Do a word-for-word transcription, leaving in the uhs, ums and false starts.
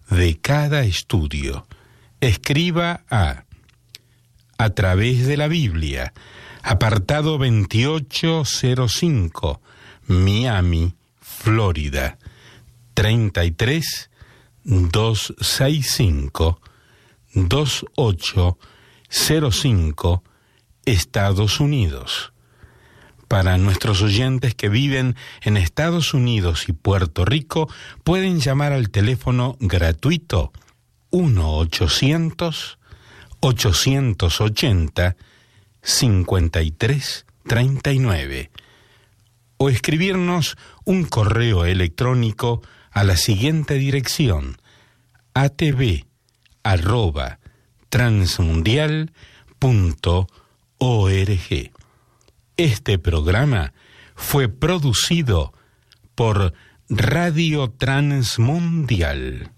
de cada estudio. Escriba a A través de la Biblia, apartado veintiocho cero cinco, Miami, Florida, treinta y tres doscientos sesenta y cinco veintiocho cero cinco, Estados Unidos. Para nuestros oyentes que viven en Estados Unidos y Puerto Rico, pueden llamar al teléfono gratuito uno ochocientos ochocientos ochenta cincuenta y tres treinta y nueve o escribirnos un correo electrónico a la siguiente dirección: atv arroba transmundial punto org. Este programa fue producido por Radio Transmundial.